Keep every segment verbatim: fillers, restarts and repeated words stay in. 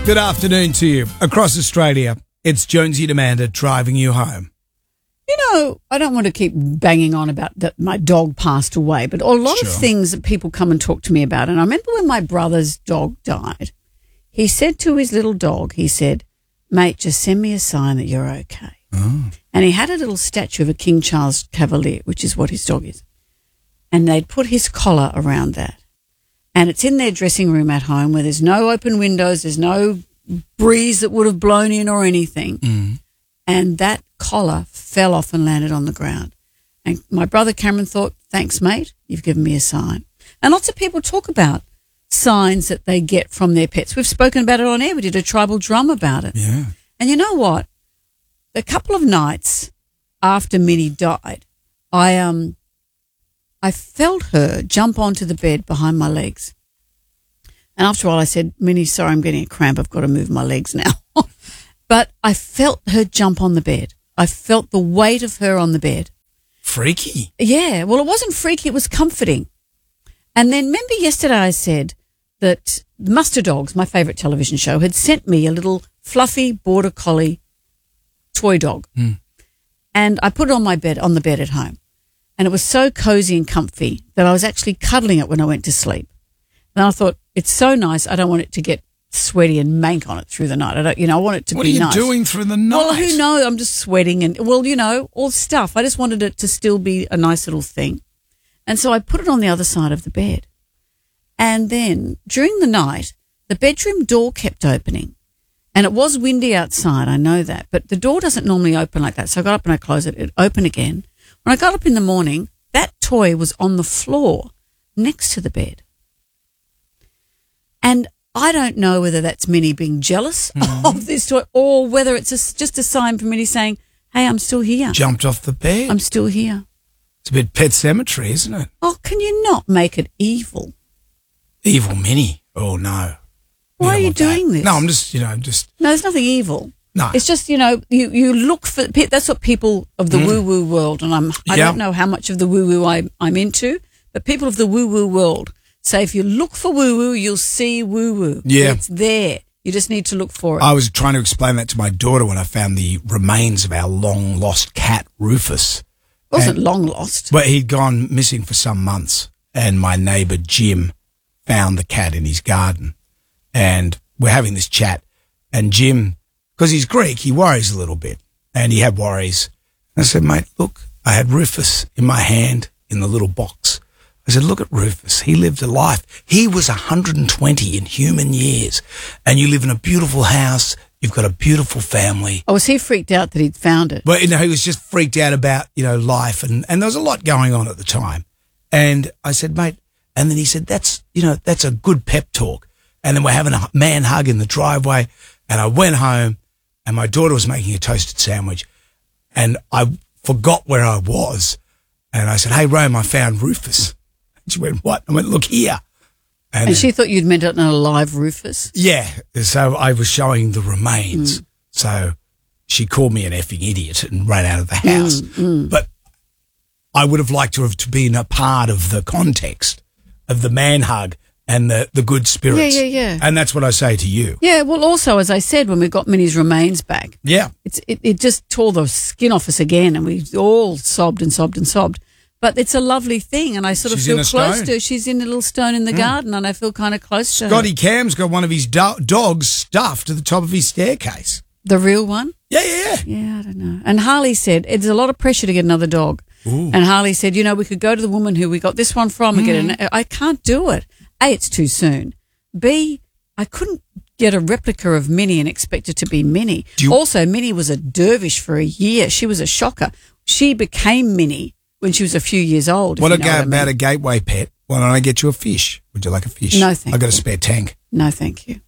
Good afternoon to you. Across Australia, it's Jonesy Demanda driving you home. You know, I don't want to keep banging on about that my dog passed away, but a lot Sure. of things that people come and talk to me about. And I remember when my brother's dog died, he said to his little dog, he said, mate, just send me a sign that you're okay. Oh. And he had a little statue of a King Charles Cavalier, which is what his dog is. And they'd put his collar around that. And it's in their dressing room at home where there's no open windows, there's no breeze that would have blown in or anything. Mm. And that collar fell off and landed on the ground. And my brother Cameron thought, thanks, mate, you've given me a sign. And lots of people talk about signs that they get from their pets. We've spoken about it on air. We did a tribal drum about it. Yeah. And you know what? A couple of nights after Minnie died, I um, I felt her jump onto the bed behind my legs. And after all, I said, Minnie, sorry, I'm getting a cramp. I've got to move my legs now. But I felt her jump on the bed. I felt the weight of her on the bed. Freaky. Yeah. Well, it wasn't freaky. It was comforting. And then remember yesterday I said that Muster Dogs, my favourite television show, had sent me a little fluffy border collie toy dog. Mm. And I put it on my bed, on the bed at home. And it was so cozy and comfy that I was actually cuddling it when I went to sleep. And I thought, it's so nice. I don't want it to get sweaty and mank on it through the night. I don't, you know, I want it to What be are you nice. doing through the night? Well, who knows? I'm just sweating and, well, you know, all stuff. I just wanted it to still be a nice little thing. And so I put it on the other side of the bed. And then during the night, the bedroom door kept opening. And it was windy outside, I know that. But the door doesn't normally open like that. So I got up and I closed it. It opened again. When I got up in the morning, that toy was on the floor next to the bed. And I don't know whether that's Minnie being jealous mm. of this toy or whether it's a, just a sign for Minnie saying, hey, I'm still here. Jumped off the bed. I'm still here. It's a bit Pet Cemetery, isn't it? Oh, can you not make it evil? Evil Minnie. Oh, no. Why don't are you want doing that. this? No, I'm just, you know, just... No, there's nothing evil. No. It's just, you know, you, you look for... That's what people of the mm. woo-woo world, and I'm, I yeah. don't know how much of the woo-woo I, I'm into, but people of the woo-woo world say if you look for woo-woo, you'll see woo-woo. Yeah. It's there. You just need to look for it. I was trying to explain that to my daughter when I found the remains of our long-lost cat, Rufus. It wasn't and, long lost. Well, he'd gone missing for some months, and my neighbour, Jim, found the cat in his garden. And we're having this chat, and Jim, because he's Greek, he worries a little bit, and he had worries. And I said, mate, look, I had Rufus in my hand in the little box. I said, look at Rufus. He lived a life. He was one hundred twenty in human years, and you live in a beautiful house. You've got a beautiful family. Oh, was he freaked out that he'd found it? Well, you know, he was just freaked out about, you know, life, and, and there was a lot going on at the time. And I said, mate, and then he said, that's, you know, that's a good pep talk. And then we're having a man hug in the driveway, and I went home, and my daughter was making a toasted sandwich, and I forgot where I was. And I said, hey, Rome, I found Rufus. And she went, what? I went, look here. And, and she thought you'd meant an alive Rufus? Yeah. So I was showing the remains. Mm. So she called me an effing idiot and ran out of the house. Mm, mm. But I would have liked to have been a part of the context of the man hug and the, the good spirits. Yeah, yeah, yeah. And that's what I say to you. Yeah, well, also, as I said, when we got Minnie's remains back, Yeah. it's it, it just tore the skin off us again, and we all sobbed and sobbed and sobbed. But it's a lovely thing, and I sort She's of in feel a close stone. to her. She's in a little stone in the Mm. garden, and I feel kind of close to her. Scotty Cam's got one of his do- dogs stuffed to the top of his staircase. The real one? Yeah, yeah, yeah. Yeah, I don't know. And Harley said, it's a lot of pressure to get another dog. Ooh. And Harley said, you know, we could go to the woman who we got this one from and Mm. get an. I can't do it. A, it's too soon. B, I couldn't get a replica of Minnie and expect it to be Minnie. You- Also, Minnie was a dervish for a year. She was a shocker. She became Minnie when she was a few years old. What if you know about what I mean. a gateway pet? Why don't I get you a fish? Would you like a fish? No, thank I got a you. spare tank. No, thank you.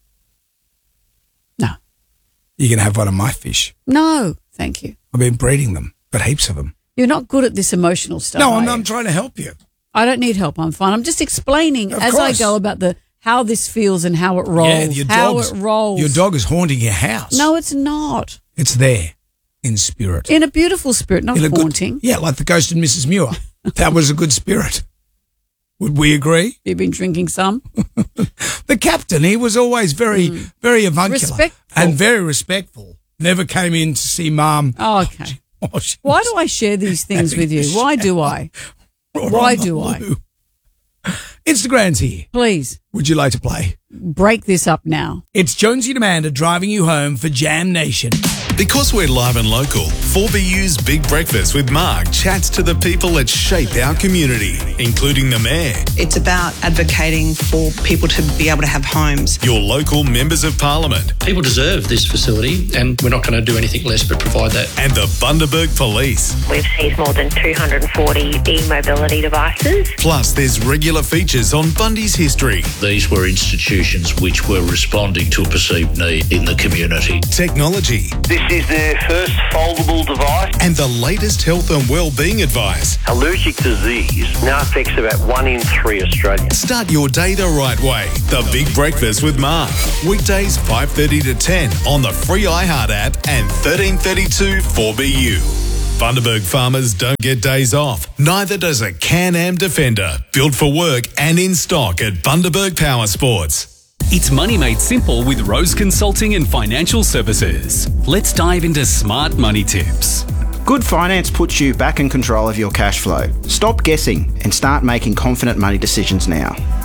No. You can have one of my fish. No, thank you. I've been breeding them. Got heaps of them. You're not good at this emotional stuff. No, are I'm, you? I'm trying to help you. I don't need help. I'm fine. I'm just explaining Of as course. I go about the how this feels and how it rolls. Yeah, your how dog's- it rolls. Your dog is haunting your house. No, it's not. It's there in spirit. In a beautiful spirit, not In a good- haunting. yeah, like the ghost in Missus Muir. That was a good spirit. Would we agree? You've been drinking some. The captain, he was always very, mm. very avuncular. Respectful. And very respectful. Never came in to see Mum. Oh, okay. Oh, Why do I share these things with you? Why do I? Why do I? Instagram's here. Please. Would you like to play? Break this up now. It's Jonesy and Amanda driving you home for Jam Nation. Because we're live and local, four B U's Big Breakfast with Mark chats to the people that shape our community, including the Mayor. It's about advocating for people to be able to have homes. Your local members of Parliament. People deserve this facility, and we're not going to do anything less but provide that. And the Bundaberg Police. We've seized more than two hundred forty e-mobility devices. Plus, there's regular features on Bundy's history. These were institutions which were responding to a perceived need in the community. Technology. This is their first foldable device. And the latest health and well-being advice. Allergic disease now affects about one in three Australians. Start your day the right way. The Big Breakfast with Mark. Weekdays five thirty to ten on the free iHeart app and thirteen thirty-two four B U. Bundaberg farmers don't get days off. Neither does a Can-Am Defender. Built for work and in stock at Bundaberg Power Sports. It's money made simple with Rose Consulting and Financial Services. Let's dive into smart money tips. Good finance puts you back in control of your cash flow. Stop guessing and start making confident money decisions now.